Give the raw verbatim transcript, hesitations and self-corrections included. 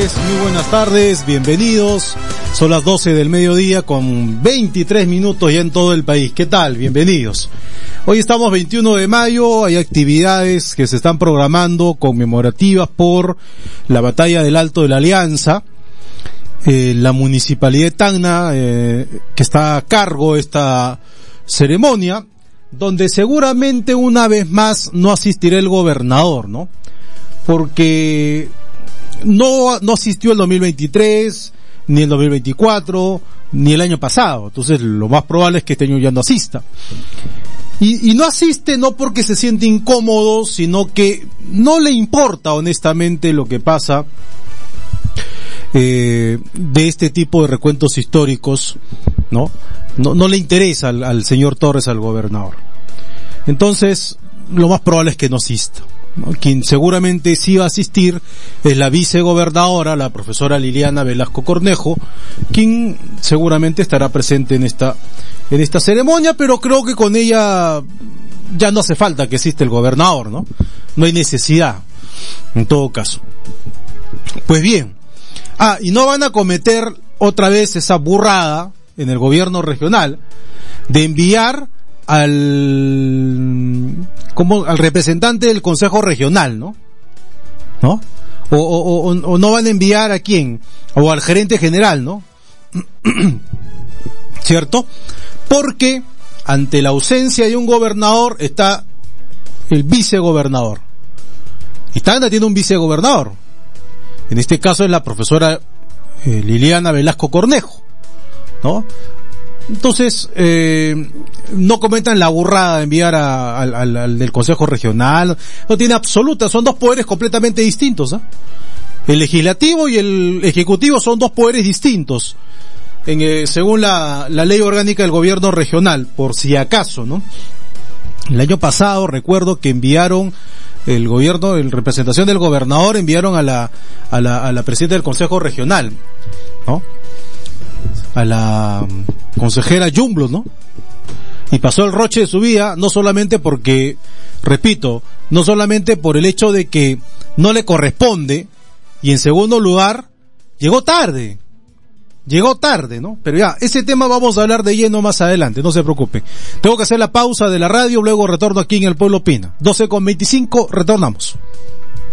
tardes, muy buenas tardes, bienvenidos. Son las doce del mediodía con veintitrés minutos ya en todo el país. ¿Qué tal? Bienvenidos. Hoy estamos veintiuno de mayo, hay actividades que se están programando conmemorativas por la batalla del Alto de la Alianza. Eh, la Municipalidad de Tacna, eh, que está a cargo de esta ceremonia, donde seguramente una vez más no asistirá el gobernador, ¿no? Porque no, no asistió el dos mil veintitrés, ni el dos mil veinticuatro, ni el año pasado. Entonces lo más probable es que este año ya no asista. Y, y no asiste no porque se siente incómodo, sino que no le importa honestamente lo que pasa eh, de este tipo de recuentos históricos, ¿no? No, no le interesa al, al señor Torres, al gobernador. Entonces, lo más probable es que no asista, ¿no? Quien seguramente sí va a asistir es la vicegobernadora, la profesora Liliana Velasco Cornejo, quien seguramente estará presente en esta, en esta ceremonia, pero creo que con ella ya no hace falta que exista el gobernador, ¿no? No hay necesidad, en todo caso. Pues bien, ah, y no van a cometer otra vez esa burrada en el gobierno regional de enviar al como al representante del Consejo Regional, ¿no? ¿No? O, o, o, o no van a enviar a quién, o al gerente general, ¿no? ¿Cierto? Porque ante la ausencia de un gobernador está el vicegobernador. Y Tacna tiene un vicegobernador. En este caso es la profesora eh, Liliana Velasco Cornejo, ¿no? Entonces, eh, no cometan la burrada de enviar a, al, al, al del Consejo Regional. No tiene absoluta, son dos poderes completamente distintos, ¿eh? El legislativo y el ejecutivo son dos poderes distintos, en, eh, según la, la ley orgánica del gobierno regional, por si acaso, ¿no? El año pasado recuerdo que enviaron el gobierno, en representación del gobernador, enviaron a la, a la, a la presidenta del Consejo Regional, ¿no? A la consejera Yumblo, ¿no? Y pasó el roche de su vida, no solamente porque, repito, no solamente por el hecho de que no le corresponde, y en segundo lugar, llegó tarde. Llegó tarde, ¿no? Pero ya, ese tema vamos a hablar de lleno más adelante, no se preocupen. Tengo que hacer la pausa de la radio, luego retorno aquí en El Pueblo Opina. doce con veinticinco, retornamos.